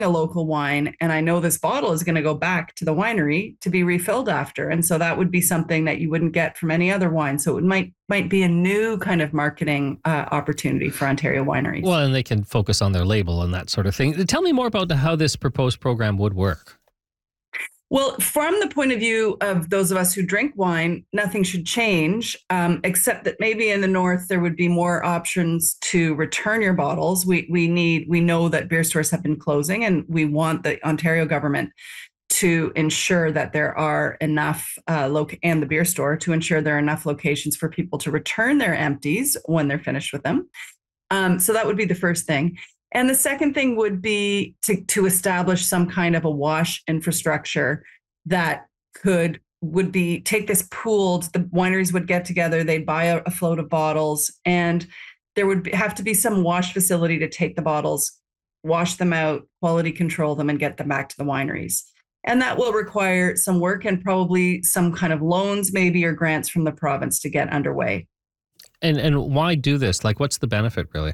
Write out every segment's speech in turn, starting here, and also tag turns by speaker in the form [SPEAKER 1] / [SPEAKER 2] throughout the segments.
[SPEAKER 1] a local wine and I know this bottle is going to go back to the winery to be refilled after. And so that would be something that you wouldn't get from any other wine. So it might be a new kind of marketing opportunity for Ontario wineries.
[SPEAKER 2] Well, and they can focus on their label and that sort of thing. Tell me more about how this proposed program would work.
[SPEAKER 1] Well, from the point of view of those of us who drink wine, nothing should change, except that maybe in the north there would be more options to return your bottles. We know that beer stores have been closing, and we want the Ontario government to ensure that there are enough and the beer store to ensure there are enough locations for people to return their empties when they're finished with them. So that would be the first thing. And the second thing would be to establish some kind of a wash infrastructure that would be take this pooled, the wineries would get together, they'd buy a float of bottles, and there would have to be some wash facility to take the bottles, wash them out, quality control them, and get them back to the wineries. And that will require some work and probably some kind of loans maybe or grants from the province to get underway.
[SPEAKER 2] And why do this? Like, what's the benefit really?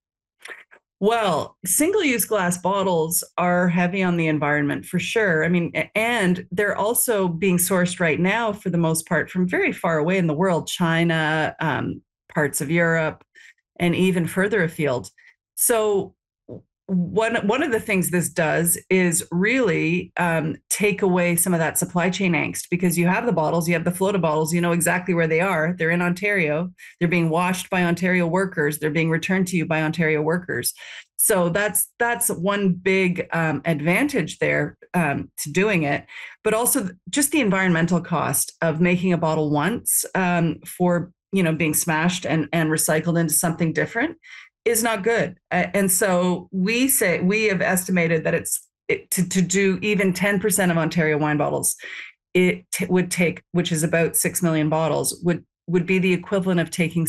[SPEAKER 1] Well, single-use glass bottles are heavy on the environment for sure. I mean, and they're also being sourced right now for the most part from very far away in the world, China, parts of Europe, and even further afield. So one of the things this does is really take away some of that supply chain angst, because you have the bottles, you have the floated bottles, you know exactly where they are. They're in Ontario. They're being washed by Ontario workers. They're being returned to you by Ontario workers. So that's one big advantage there to doing it. But also just the environmental cost of making a bottle once for being smashed and recycled into something different is not good. And so we have estimated that to do even 10% of Ontario wine bottles, it would take, which is about 6 million bottles, would be the equivalent of taking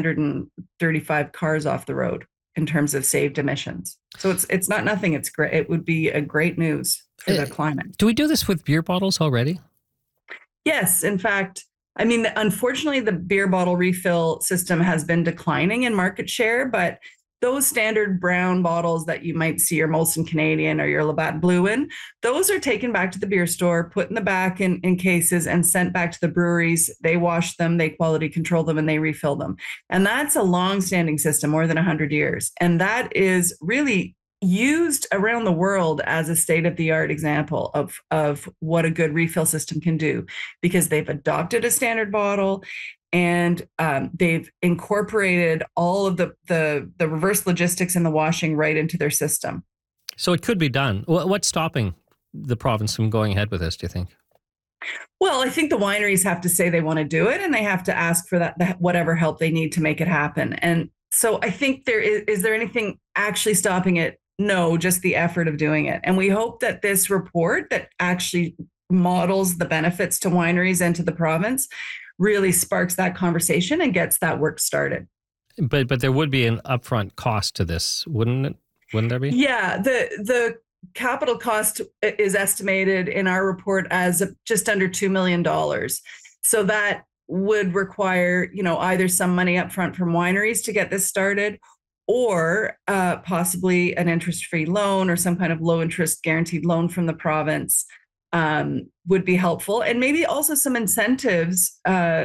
[SPEAKER 1] 635 cars off the road in terms of saved emissions. So it's not nothing. It's great. It would be a great news for the climate.
[SPEAKER 2] Do we do this with beer bottles already?
[SPEAKER 1] Yes. In fact, I mean, unfortunately, the beer bottle refill system has been declining in market share, but those standard brown bottles that you might see your Molson Canadian or your Labatt Blue in, those are taken back to the beer store, put in the back in cases, and sent back to the breweries. They wash them, they quality control them, and they refill them. And that's a long-standing system, more than 100 years. And that is really used around the world as a state-of-the-art example of what a good refill system can do, because they've adopted a standard bottle and they've incorporated all of the reverse logistics and the washing right into their system.
[SPEAKER 2] So it could be done. What's stopping the province from going ahead with this, do you think?
[SPEAKER 1] Well, I think the wineries have to say they want to do it, and they have to ask for that whatever help they need to make it happen. And so I think is there anything actually stopping it? No, just the effort of doing it. And we hope that this report that actually models the benefits to wineries and to the province really sparks that conversation and gets that work started.
[SPEAKER 2] But there would be an upfront cost to this, wouldn't it? Wouldn't there be?
[SPEAKER 1] Yeah, the capital cost is estimated in our report as just under $2 million. So that would require, either some money upfront from wineries to get this started, or possibly an interest-free loan or some kind of low-interest guaranteed loan from the province would be helpful. And maybe also some incentives.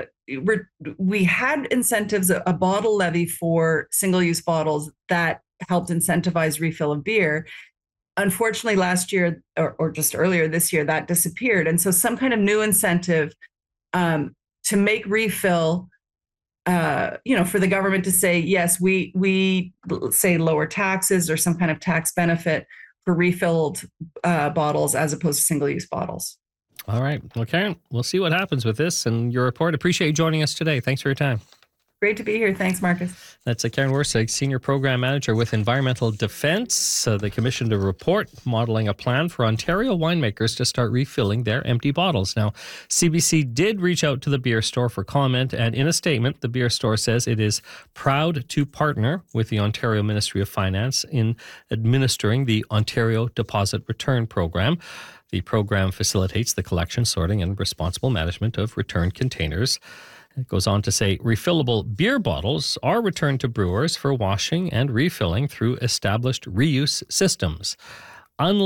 [SPEAKER 1] We had incentives, a bottle levy for single-use bottles that helped incentivize refill of beer. Unfortunately, last year or just earlier this year, that disappeared. And so some kind of new incentive to make refill for the government to say, yes, we say lower taxes or some kind of tax benefit for refilled bottles as opposed to single-use bottles.
[SPEAKER 2] All right. Okay. We'll see what happens with this and your report. Appreciate you joining us today. Thanks for your time.
[SPEAKER 1] Great to be here. Thanks, Marcus.
[SPEAKER 2] That's Karen Worsig, Senior Program Manager with Environmental Defence. They commissioned a report modeling a plan for Ontario winemakers to start refilling their empty bottles. Now, CBC did reach out to the beer store for comment, and in a statement, the beer store says it is proud to partner with the Ontario Ministry of Finance in administering the Ontario Deposit Return Program. The program facilitates the collection, sorting, and responsible management of returned containers. It goes on to say refillable beer bottles are returned to brewers for washing and refilling through established reuse systems.